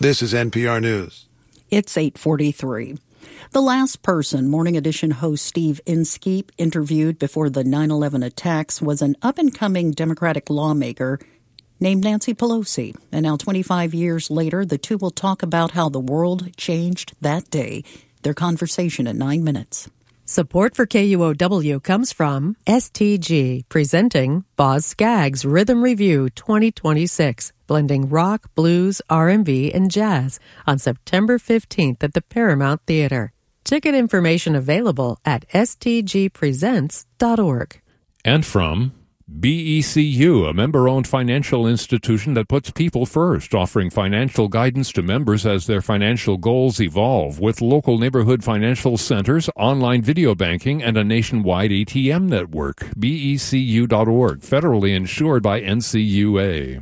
This is NPR News. It's 8:43. The last person Morning Edition host Steve Inskeep interviewed before the 9/11 attacks was an up-and-coming Democratic lawmaker named Nancy Pelosi. And now 25 years later, the two will talk about how the world changed that day. Their conversation in 9 minutes. Support for KUOW comes from STG, presenting Boz Scaggs Rhythm Review 2026, blending rock, blues, R&B, and jazz on September 15th at the Paramount Theater. Ticket information available at stgpresents.org. And from BECU, a member-owned financial institution that puts people first, offering financial guidance to members as their financial goals evolve, with local neighborhood financial centers, online video banking, and a nationwide ATM network. BECU.org, federally insured by NCUA.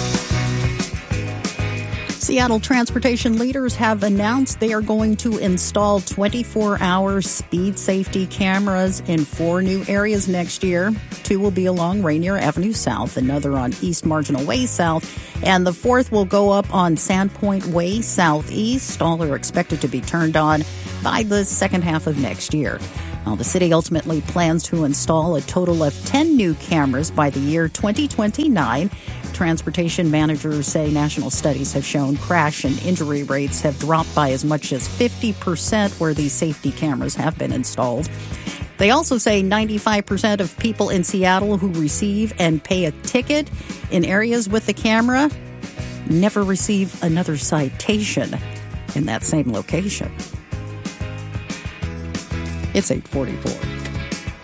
Seattle transportation leaders have announced they are going to install 24-hour speed safety cameras in 4 new areas next year. 2 will be along Rainier Avenue South, another on East Marginal Way South, and the 4th will go up on Sandpoint Way Southeast. All are expected to be turned on by the second half of next year. Now, the city ultimately plans to install a total of 10 new cameras by the year 2029. Transportation managers say national studies have shown crash and injury rates have dropped by as much as 50% where these safety cameras have been installed. They also say 95% of people in Seattle who receive and pay a ticket in areas with the camera never receive another citation in that same location. It's 8:44.